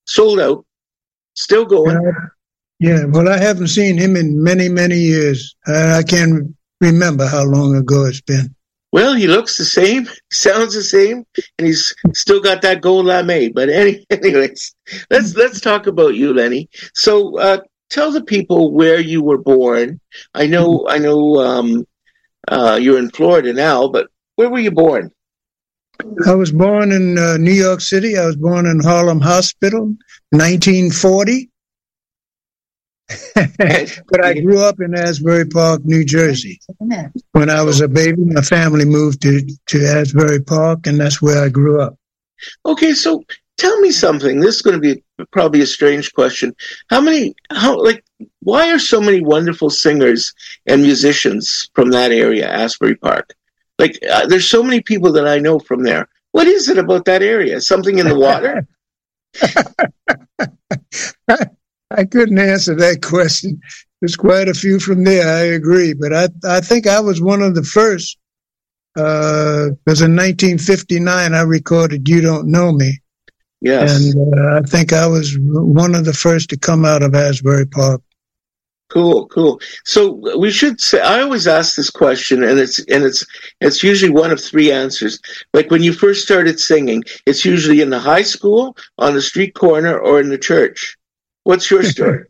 sold out, still going. Yeah, well, I haven't seen him in many, many years. I can't remember how long ago it's been. Well, he looks the same, sounds the same, and he's still got that gold lame. But anyways, let's talk about you, Lenny. So tell the people where you were born. I know you're in Florida now, but where were you born? I was born in New York City. I was born in Harlem Hospital, 1940. But I grew up in Asbury Park, New Jersey. When I was a baby, my family moved to Asbury Park, and that's where I grew up. Okay, so tell me something. This is going to be probably a strange question. Why are so many wonderful singers and musicians from that area, Asbury Park? There's so many people that I know from there. What is it about that area? Something in the water? I couldn't answer that question. There's quite a few from there, I agree. But I think I was one of the first, because in 1959 I recorded You Don't Know Me. Yes. And I think I was one of the first to come out of Asbury Park. Cool. So we should say, I always ask this question, and it's usually one of three answers. Like when you first started singing, it's usually in the high school, on the street corner, or in the church. What's your story?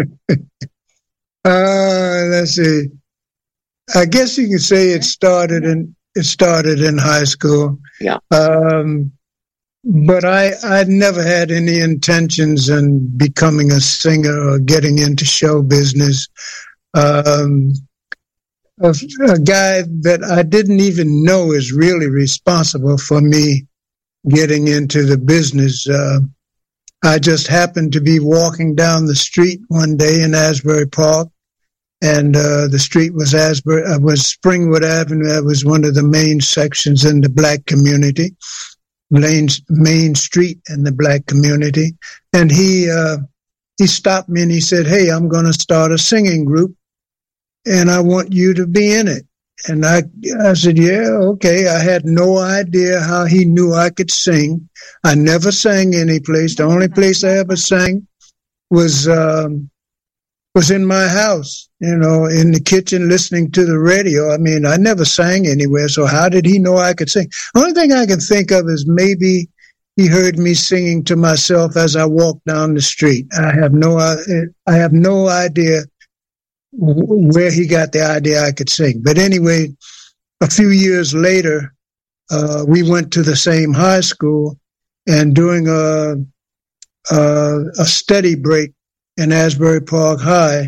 Let's see. I guess you can say it started in high school. Yeah. But I never had any intentions in becoming a singer or getting into show business. A guy that I didn't even know is really responsible for me getting into the business. I just happened to be walking down the street one day in Asbury Park, and the street was Springwood Avenue. That was one of the main sections in the black community, main street in the black community. And he stopped me and he said, "Hey, I'm going to start a singing group, and I want you to be in it." And I said, "Yeah, okay." I had no idea how he knew I could sing. I never sang any place. The only place I ever sang was in my house, in the kitchen listening to the radio. I mean, I never sang anywhere, so how did he know I could sing? The only thing I can think of is maybe he heard me singing to myself as I walked down the street. I have no idea where he got the idea I could sing. But anyway, a few years later, we went to the same high school, and during a study break in Asbury Park High,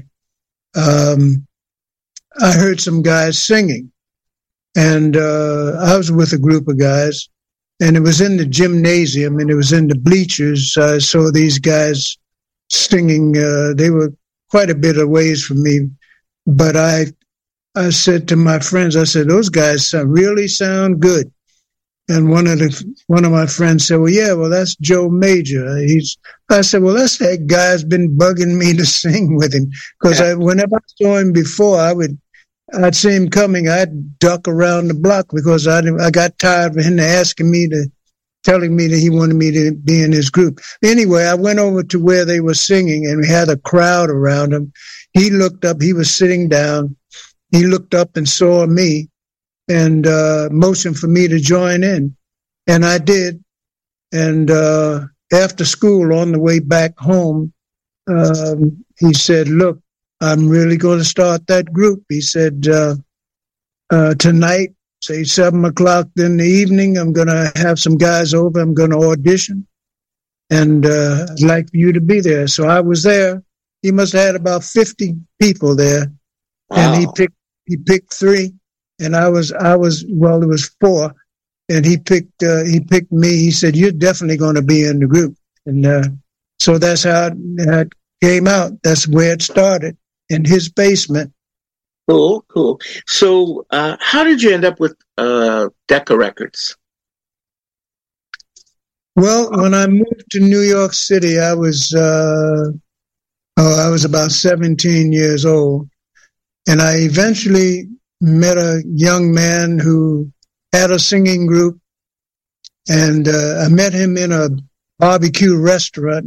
I heard some guys singing. And I was with a group of guys, and it was in the gymnasium, and it was in the bleachers. I saw these guys singing. They were quite a bit of ways from me. But I said to my friends, I said, "Those guys really sound good." And one of my friends said, well, that's Joe Major. I said, well, that's that guy's been bugging me to sing with him. Because whenever I saw him before, I'd see him coming, I'd duck around the block because I got tired of him telling me that he wanted me to be in his group. Anyway, I went over to where they were singing, and we had a crowd around him. He looked up, he was sitting down. He looked up and saw me and motioned for me to join in. And I did. And after school, on the way back home, he said, "Look, I'm really going to start that group." He said, "Tonight, say 7 o'clock in the evening, I'm going to have some guys over. I'm going to audition. And I'd like for you to be there." So I was there. He must have had about 50 people there. Wow. And he picked 3. And it was 4. And he picked me. He said, "You're definitely going to be in the group." And so that's how it came out. That's where it started, in his basement. Cool. So how did you end up with Decca Records? Well, when I moved to New York City, I was about 17 years old. And I eventually met a young man who had a singing group. And I met him in a barbecue restaurant